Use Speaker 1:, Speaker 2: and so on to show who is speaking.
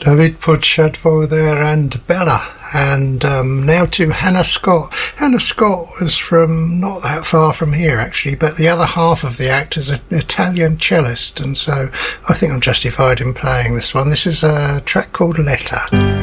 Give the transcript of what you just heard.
Speaker 1: David Podshadvo there and Bella. And now to Hannah Scott. Hannah Scott was from not that far from here, actually, but the other half of the act is an Italian cellist, and so I think I'm justified in playing this one. This is a track called Letter.